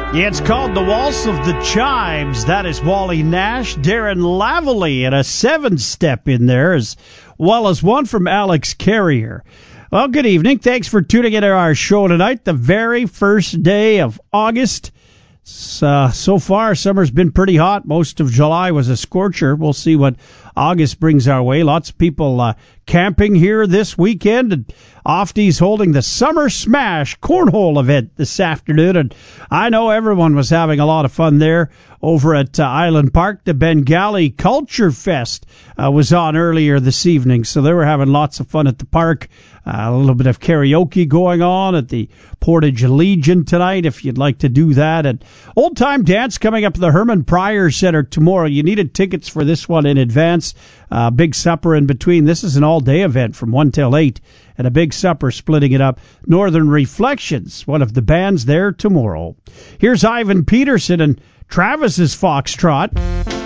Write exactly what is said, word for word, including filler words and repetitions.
Yeah, it's called The Waltz of the Chimes. That is Wally Nash, Darren Lavallee, and a seven-step in there, as well as one from Alex Carrier. Well, good evening. Thanks for tuning into our show tonight, the very first day of August. Uh, so far, summer's been pretty hot. Most of July was a scorcher. We'll see what August brings our way. Lots of people uh, camping here this weekend. And Ofty's holding the Summer Smash Cornhole event this afternoon. And I know everyone was having a lot of fun there over at uh, Island Park. The Bengali Culture Fest uh, was on earlier this evening, so they were having lots of fun at the park. Uh, a little bit of karaoke going on at the Portage Legion tonight, if you'd like to do that. And Old Time Dance coming up at the Herman Pryor Center tomorrow. You needed tickets for this one in advance. Uh, big supper in between. This is an all-day event from one till eight, and a big supper splitting it up. Northern Reflections, one of the bands there tomorrow. Here's Ivan Peterson and Travis's Foxtrot.